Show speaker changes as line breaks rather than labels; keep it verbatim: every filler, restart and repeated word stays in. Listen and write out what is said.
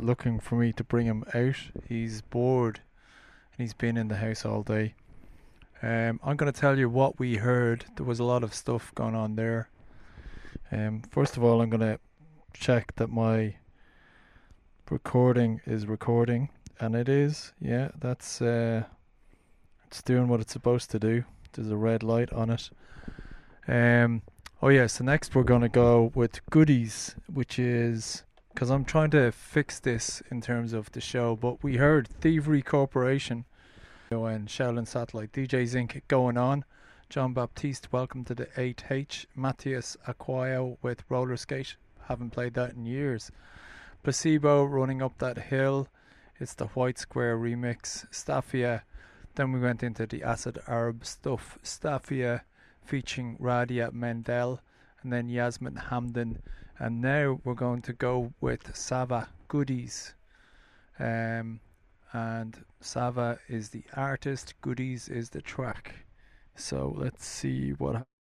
looking for me to bring him out. He's bored and he's been in the house all day. Um, I'm going to tell you what we heard. There was a lot of stuff going on there. Um, first of all, I'm going to check that my recording is recording, and it is. Yeah, that's uh, it's doing what it's supposed to do. There's a red light on it. Um, oh yeah, so next we're going to go with goodies, which is, because I'm trying to fix this in terms of the show, but we heard Thievery Corporation and Shaolin Satellite, D J Zinc going on, John Baptiste, Welcome to the eight H, Matthias Aquio with Roller Skate, haven't played that in years, Placebo, Running Up That Hill, it's the White Square remix, Staffia, then we went into the Acid Arab stuff, Staffia featuring Radia Mendel, and then Yasmin Hamden, and now we're going to go with Sava, Goodies. Um, and Sava is the artist, Goodies is the track. So let's see what